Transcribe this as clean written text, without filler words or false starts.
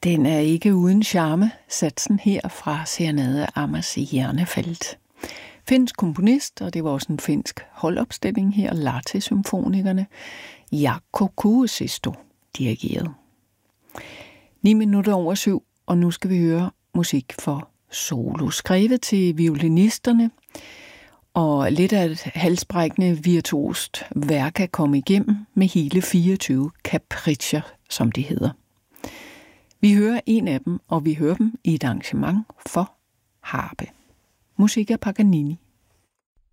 Den er ikke uden charme, satsen her fra Serenade Amers Hjernefelt. Finsk komponist, og det var også en finsk holdopstilling her, Lahti-symfonikerne, Jaakko Kuusisto dirigeret. 7:09, og nu skal vi høre musik for solo, skrevet til violinisterne, og lidt af et halsbrækkende virtuost værk at komme igennem med hele 24 capriccer, som det hedder. Vi hører en af dem, og vi hører dem i et arrangement for harpe. Musik af Paganini.